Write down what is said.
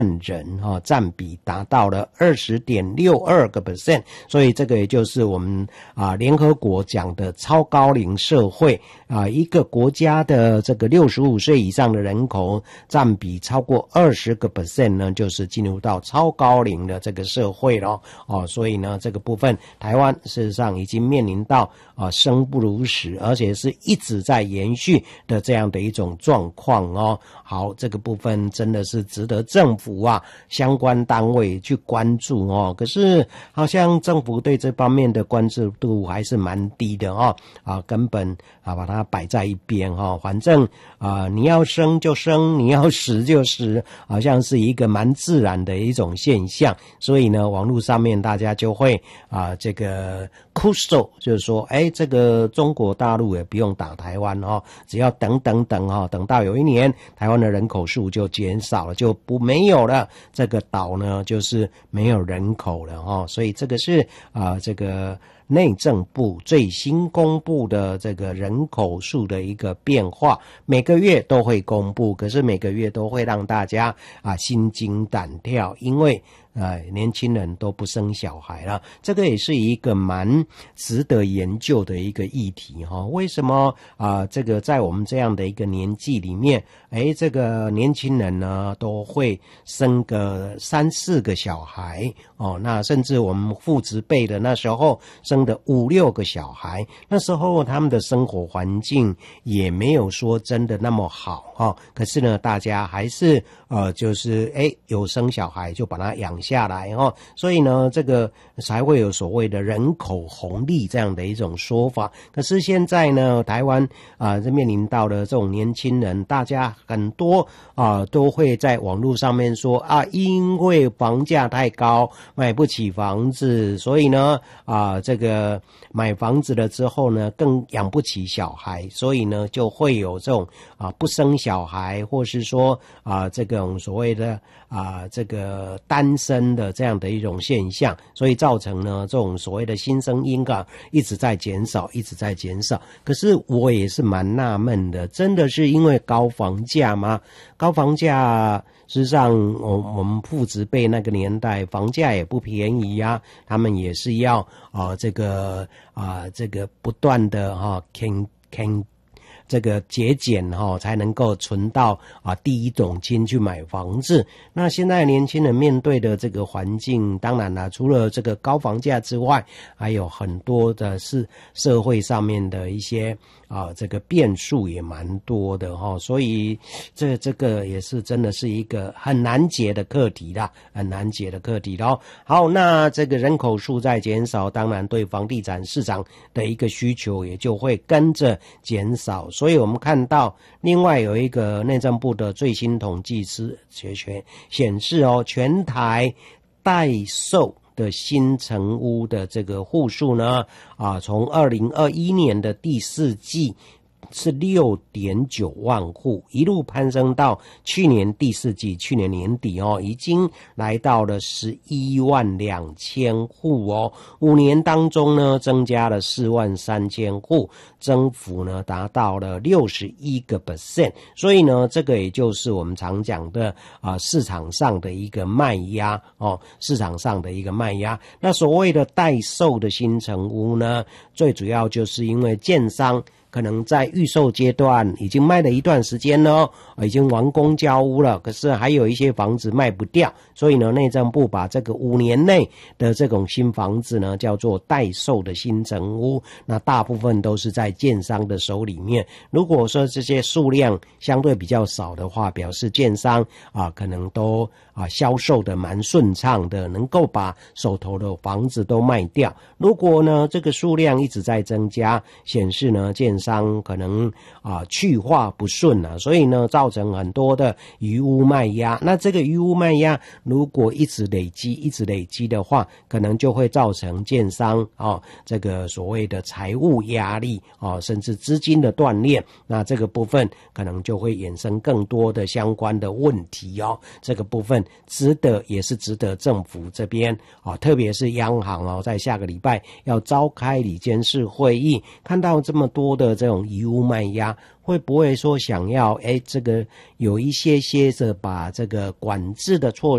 人占比达到了 20.62%， 所以这个也就是我们联合国讲的超高龄社会一个国家的这个65岁以上的人口占比超过 20% 呢，就是进入到超高龄的这个社会了所以呢这个部分台湾事实上已经面临到生不如死，而且是一直在延续的这样的一种状况好，这个部分真的是值得政府相关单位去关注可是好像政府对这方面的关注度还是蛮低的根本把它摆在一边反正你要生就生，你要死就死，好像是一个蛮自然的一种现象。所以呢网络上面大家就会这个哭诉，就是说这个中国大陆也不用打台湾只要等到有一年台湾的人口数就减少了，就没有了，这个岛呢就是没有人口了所以这个是这个内政部最新公布的这个人口数的一个变化，每个月都会公布，可是每个月都会让大家心惊胆跳，因为年轻人都不生小孩了，这个也是一个蛮值得研究的一个议题为什么这个在我们这样的一个年纪里面这个年轻人呢都会生个3-4个小孩那甚至我们父执辈的那时候生的5-6个小孩，那时候他们的生活环境也没有说真的那么好可是呢大家还是就是有生小孩就把它养下来所以呢这个才会有所谓的人口红利这样的一种说法。可是现在呢台湾这面临到的这种年轻人，大家很多都会在网络上面说因为房价太高买不起房子，所以呢这个买房子了之后呢更养不起小孩，所以呢就会有这种不生小孩，或是说这种所谓的这个单身的这样的一种现象，所以造成呢这种所谓的新生婴儿一直在减少。可是我也是蛮纳闷的，真的是因为高房价吗？高房价事实上我们父执辈那个年代房价也不便宜他们也是要这个不断的这个节俭才能够存到第一桶金去买房子。那现在年轻人面对的这个环境，当然了除了这个高房价之外，还有很多的是社会上面的一些这个变数也蛮多的所以这个也是真的是一个很难解的课题啦，好，那这个人口数在减少，当然对房地产市场的一个需求也就会跟着减少。所以我们看到另外有一个内政部的最新统计显示全台待售的新成屋的这个户数呢从2021年的第4季是 6.9 万户，一路攀升到去年第4季，去年年底已经来到了11万2千户5年当中呢增加了4万3千户，增幅呢达到了 61%。 所以呢这个也就是我们常讲的市场上的一个卖压那所谓的待售的新成屋呢，最主要就是因为建商可能在预售阶段已经卖了一段时间了已经完工交屋了，可是还有一些房子卖不掉，所以呢内政部把这个5年内的这种新房子呢叫做待售的新成屋，那大部分都是在建商的手里面。如果说这些数量相对比较少的话，表示建商可能都销售的蛮顺畅的，能够把手头的房子都卖掉。如果呢这个数量一直在增加，显示呢建商可能去化不顺所以呢造成很多的余屋卖压。那这个余屋卖压如果一直累积的话，可能就会造成建商这个所谓的财务压力甚至资金的断裂，那这个部分可能就会衍生更多的相关的问题这个部分也是值得政府这边特别是央行在下个礼拜要召开理监事会议，看到这么多的的这种遗物卖压，会不会说想要这个有一些的把这个管制的措